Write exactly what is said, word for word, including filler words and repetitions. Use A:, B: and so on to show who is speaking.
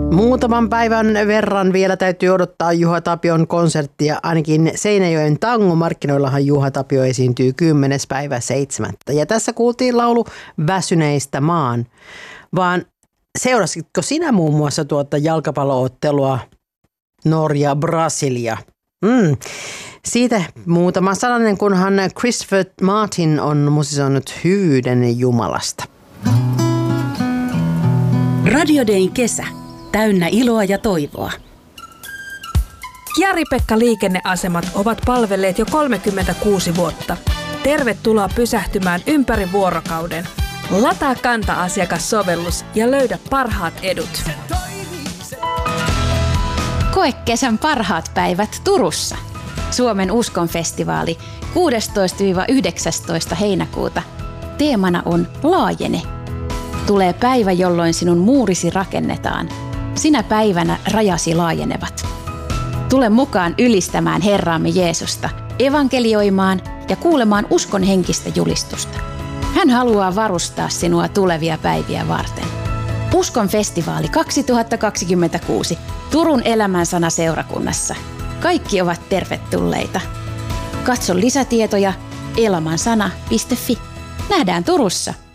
A: Muutaman päivän verran vielä täytyy odottaa Juha Tapion konserttia. Ainakin Seinäjoen tangomarkkinoillahan Juha Tapio esiintyy kymmenes päivä seitsemättä. Ja tässä kuultiin laulu Väsyneistä maan. Vaan seurasitko sinä muun muassa tuota jalkapalloottelua Norja-Brasilia? Mm. Siitä muutama sananen, kunhan Christopher Martin on musisoinut Hyvyyden Jumalasta.
B: Radio Dayn kesä. Täynnä iloa ja toivoa.
C: Kiari-Pekka liikenneasemat ovat palvelleet jo kolmekymmentäkuusi vuotta. Tervetuloa pysähtymään ympäri vuorokauden. Lataa Kanta-asiakassovellus ja löydä parhaat edut.
D: Koe kesän parhaat päivät Turussa. Suomen uskonfestivaali kuudestoista yhdeksästoista heinäkuuta. Teemana on Laajene. Tulee päivä, jolloin sinun muurisi rakennetaan. Sinä päivänä rajasi laajenevat. Tule mukaan ylistämään Herraamme Jeesusta, evankelioimaan ja kuulemaan uskon henkistä julistusta. Hän haluaa varustaa sinua tulevia päiviä varten. Uskon festivaali kaksituhattakaksikymmentäkuusi Turun elämänsana seurakunnassa. Kaikki ovat tervetulleita. Katso lisätietoja elamansana piste fi. Nähdään Turussa.